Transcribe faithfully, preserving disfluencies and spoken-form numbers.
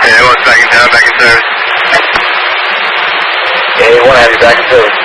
Yeah, one second down, back in service. Yeah, you want to have you back in service.